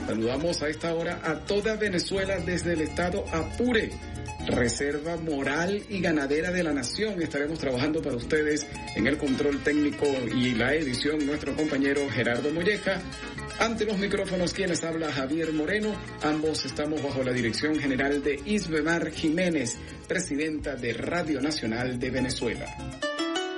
Saludamos a esta hora a toda Venezuela desde el estado Apure, Reserva Moral y Ganadera de la Nación. Estaremos trabajando para ustedes en el control técnico y la edición nuestro compañero Gerardo Molleja. Ante los micrófonos quienes habla Javier Moreno. Ambos estamos bajo la dirección general de Isbemar Jiménez, presidenta de Radio Nacional de Venezuela.